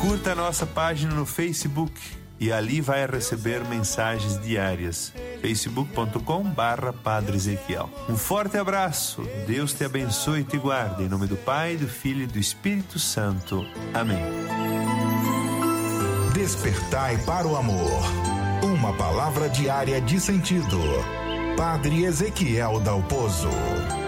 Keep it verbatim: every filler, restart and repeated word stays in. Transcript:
Curta a nossa página no Facebook e ali vai receber mensagens diárias. facebook ponto com barra Padre Ezequiel. Um forte abraço, Deus te abençoe e te guarde, em nome do Pai, do Filho e do Espírito Santo. Amém. Despertai para o amor. Uma palavra diária de sentido. Padre Ezequiel Dalpozo.